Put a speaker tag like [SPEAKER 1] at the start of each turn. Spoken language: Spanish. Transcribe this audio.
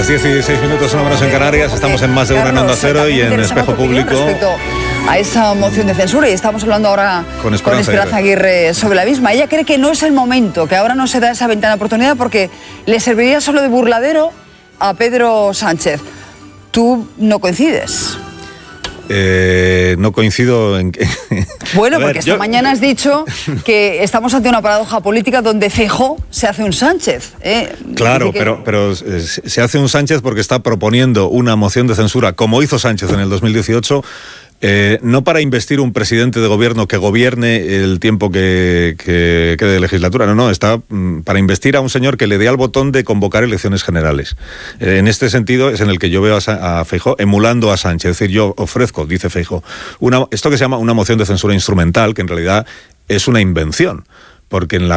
[SPEAKER 1] Las 16 minutos, una menos en Canarias. Estamos en Más de Uno en Onda Cero y en Espejo Público.
[SPEAKER 2] Respecto a esa moción de censura, y estamos hablando ahora con Esperanza Aguirre sobre la misma. Ella cree que no es el momento, que ahora no se da esa ventana de oportunidad porque le serviría solo de burladero a Pedro Sánchez. ¿Tú no coincides?
[SPEAKER 1] No coincido en que...
[SPEAKER 2] Bueno, porque esta mañana has dicho que estamos ante una paradoja política donde Feijóo se hace un Sánchez.
[SPEAKER 1] Claro, pero se hace un Sánchez porque está proponiendo una moción de censura, como hizo Sánchez en el 2018, no para investir un presidente de gobierno que gobierne el tiempo que quede de legislatura, no, está para investir a un señor que le dé al botón de convocar elecciones generales. En este sentido es en el que yo veo a Feijóo emulando a Sánchez, es decir, yo ofrezco, dice Feijóo, esto que se llama una moción de censura instrumental, que en realidad es una invención, porque en la